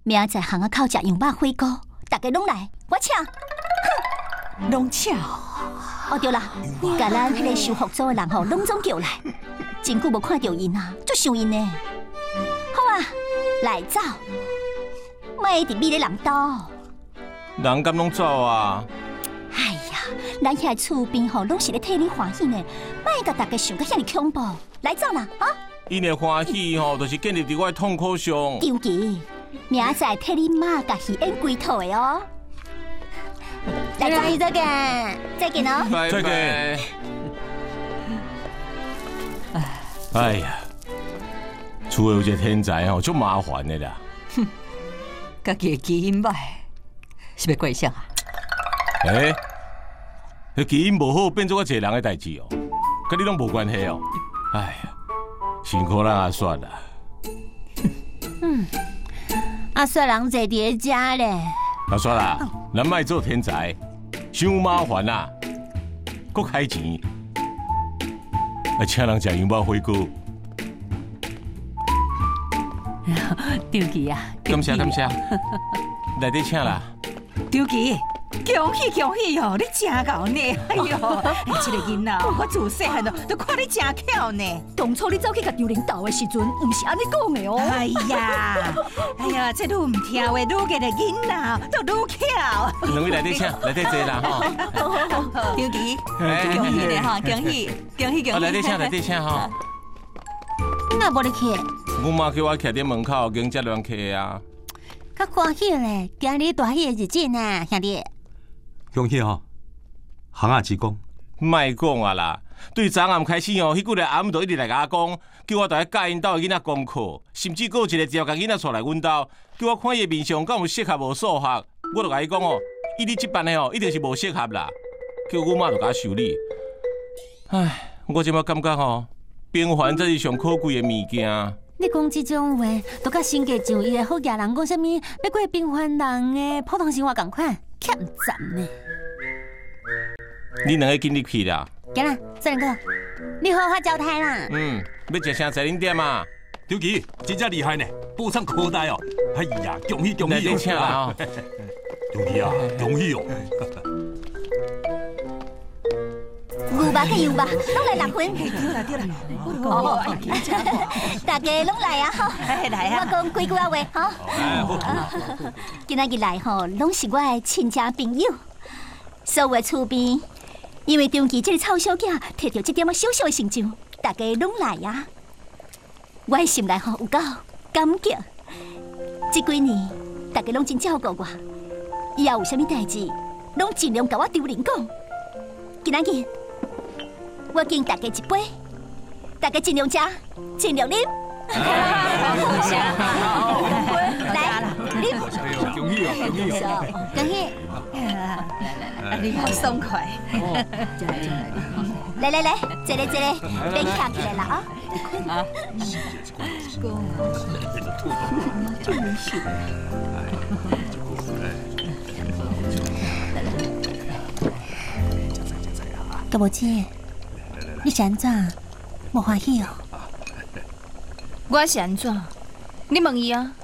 明仔巷仔口食羊肉火锅，大家拢来，我请。 拢请。 哦对啦，甲咱迄个收服组的人吼，拢总叫来。真久无看到因啊，足想因呢。好啊，来走，莫伫美丽人岛。 人敢拢走啊？ 哎呀，咱遐厝边吼，拢是咧替你欢喜呢，莫甲大家想甲遐尼恐怖。来走啦，啊！ 因的欢喜吼，就是建立伫我的痛苦上。 张琪，明仔替你妈甲戏演归套的哦。来走，再见，再见哦， 再见。哎呀，厝有一个天才吼，足麻烦的啦。 哼，家己的基因歹，是要怪啥啊？ 迄基因无好，变做我一个人的代志哦，甲你拢无关系哦。哎呀，辛苦咱阿雪啦。 阿雪人坐伫遮咧。 阿雪啦，咱莫做天才，伤麻烦啦，搁开钱，还请人食羊肉火锅。 张琪啊， 感谢，来底请啦。 张琪，恭喜哦，你真够呢！哎呦，这个囡仔，我自细汉就看你真巧呢。 当初你走去甲张领导的时阵，唔是安尼讲的哦。 哎呀，这愈唔听话，愈个个囡仔就愈巧。 两位来底请，来底坐啦吼。 张琪，恭喜你哈，恭喜！ 来底请吼。 你哪无咧去？ 阮妈叫我徛伫门口迎接人客啊。 较欢喜咧，今日大喜的日子呢，兄弟。 恭喜吼！行啊，职工。 莫讲啊啦，对昨暗开始哦，迄几个暗就一直来甲我讲，叫我大家教因兜的囡仔功课，甚至还有一个直接甲囡仔带来阮兜，叫我看伊的面相敢有适合无数学，我就甲伊讲哦，伊你这班的哦，一定是无适合啦，叫阮妈就甲我修理。唉，我即摆感觉吼，平凡才是上可贵的物件。 你讲这种话，都甲性格上伊的好家人讲啥物？要过平凡人的普通生活共款，欠赞呢。 你两个紧入去啦。 行啦，三哥，你好好交代啦。 要食啥在恁店啊？ 张琪，真正厉害呢，补上口袋哦！哎呀，恭喜！ 来顶请啦！ 张琪啊，恭喜哦！ 牛肉跟羊肉，拢来6份。 对啦， 哦，大家拢来啊！吼， 来啊！ 我讲几句话吼。今仔日来吼，拢是我的亲戚朋友，所有的厝边，因为张琪这个臭小囝摕到这点小小的成就，大家拢来啊！我的心内吼有够感激。这几年大家拢真照顾我，以后有啥物代志，拢尽量甲我丢人讲。今仔日。我敬大家一杯，大家尽量吃，尽量啉。来，啉。 恭喜哦！ 恭喜！ 你好爽快。 来，坐咧，别站起来啦啊！大伯姐。你是安怎？无欢喜哦？ 我是安怎？你问伊啊？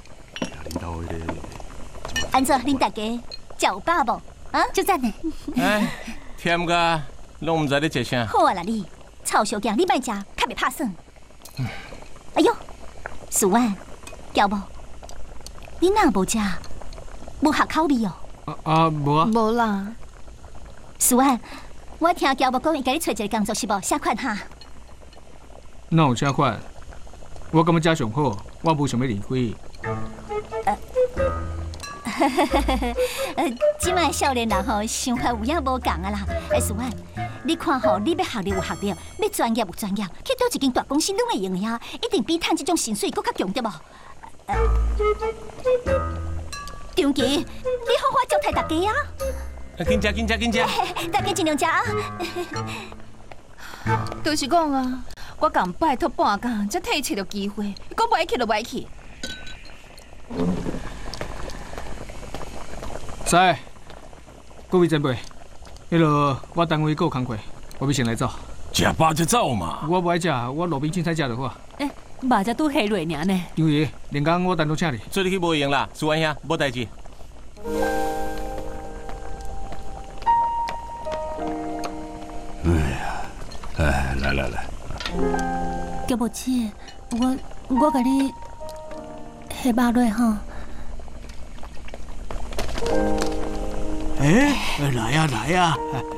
安怎恁大家食有饱无？啊，就赞呢。 哎，甜个，拢唔知你食啥。 好啊啦你，臭小囝，你莫食，较袂拍算。哎呦，苏安，叫无？你哪无食？无合口味哦？ 无啊。 无啦。 苏安。我听乔无讲，伊甲你找一个工作是无？啥款哈？ 哪有啥款？我感觉遮上好，我无想要离开。 即摆少年人吼，想法有影无共啊啦。苏安，你看吼，你要学历有学历，要专业有专业，去倒一间大公司拢会用的呀，一定比趁这种薪水搁较强对无？张琪，你好好招待大家啊！ 紧食！ 大家尽量食啊！ 就是讲啊，我共拜托半工，才替伊找到机会，讲歹去就歹去。 师，各位前辈，迄落我单位还有工课，我要先来走。 食饱就走嘛。 我不爱食，我路边凊彩食就好。 肉才拄下落尔呢。 张爷，连工我单独请你。 做你去无用啦，苏安兄，无代志。 来， 叫无姐，我甲你下肉落吼。 来呀！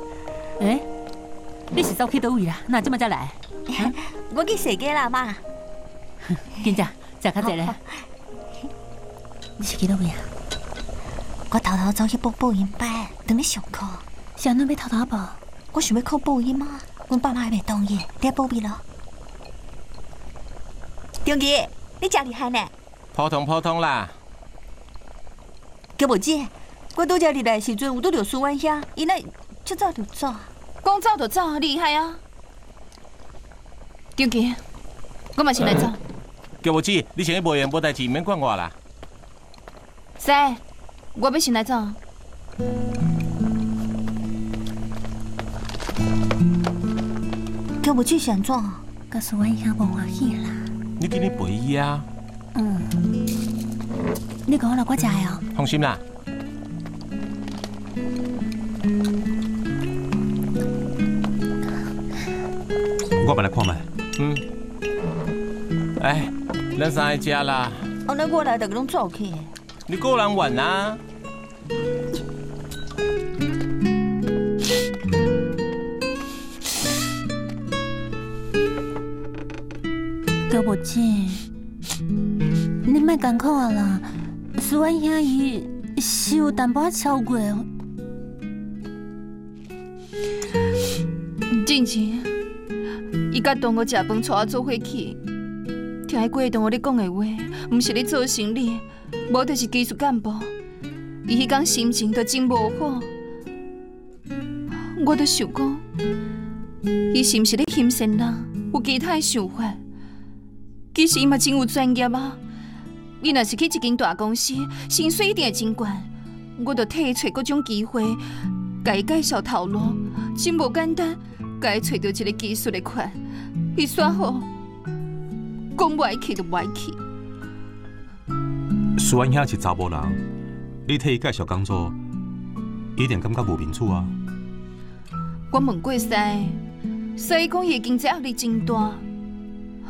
你是走去倒位啦？哪即马才来？ 我去洗家啦妈。 紧食较济咧。 你是去倒位啊？我偷偷走去报音班，等你上课。啥物要偷偷报？我想要考报音啊，阮爸妈还袂同意，你要报备咯。中义，你真厉害呢。 普通啦。 叫无姐，我拄则入来时阵有拄着苏婉遐，伊那出走就走。 讲走就走，厉害啊！张杰，我嘛先来走。 叫无姐，你先去无用，无代志，免管我啦。 使，我要先来走。 叫无姐想怎？甲苏婉遐无欢喜啦。 你今日陪伊啊？ 你讲了我知哦。 放心啦。 我嘛来看卖。 哎，咱三个食啦。 那我来，大家拢走去。 你个人玩啊？ 叫无姐，你莫艰苦啊啦！苏婉遐伊是有淡薄仔超过。 真是，伊甲同学食饭，带我做伙去。听迄几个同学咧讲的话，毋是咧做生理，无就是技术干部。伊迄天心情就真无好，我就想讲，伊是毋是咧嫌善人，有其他的想法？其实伊嘛真有专业啊！伊若是去一间大公司，薪水一定会真悬。我着替伊找各种机会，甲伊介绍头路，真无简单。甲伊找到一个技术的款，伊煞好，讲不爱去就不爱去。 苏安遐是查某人，你替伊介绍工作，一定感觉无面子啊！ 我问过师，所以讲伊经济压力真大。